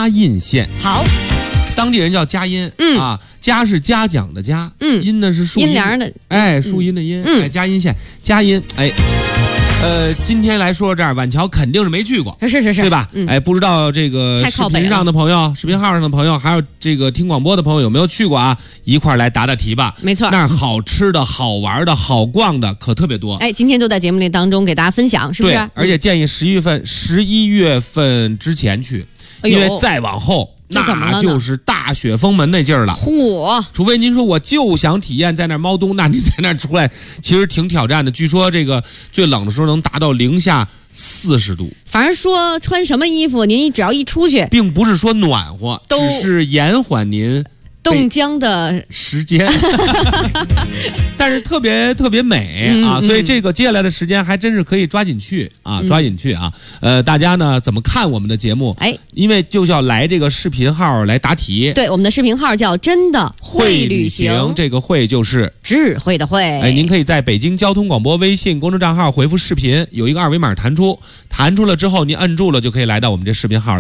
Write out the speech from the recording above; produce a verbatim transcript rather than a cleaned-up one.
嘉印县。 好， 当地人叫嘉阴， 嗯啊，嘉是嘉奖的嘉， 嗯， 阴呢是树阴凉的， 哎，树荫的荫， 嗯， 哎，嘉阴县，嘉阴，哎。呃，今天来说这儿，晚桥肯定是没去过， 是是是， 对吧？ 嗯、 哎，不知道这个视频上的朋友、视频号上的朋友，还有这个听广播的朋友有没有去过啊？一块儿来答答题吧。 没错， 那儿好吃的、好玩的、好逛的可特别多。 哎，今天就在节目里当中给大家分享，是不是？ 对，而且建议十一月份、十一月份之前去， 哎、 因为再往后。那就是大雪封门那劲儿了， 嚯！ 除非您说我就想体验在那儿猫冬，那你在那儿出来其实挺挑战的。据说这个最冷的时候能达到零下四十度。 反正说穿什么衣服，您只要一出去， 并不是说暖和，只是延缓您冻僵的时间，但是特别特别美啊！ 嗯嗯、 所以这个接下来的时间还真是可以抓紧去啊，抓紧去啊！呃，大家呢怎么看我们的节目？ 哎， 因为就是要来这个视频号来答题。 对，我们的视频号叫真的会旅行， 这个会就是智慧的慧。 哎，您可以在北京交通广播微信公众账号回复视频，有一个二维码弹出，弹出了之后您摁住了就可以来到我们这视频号了。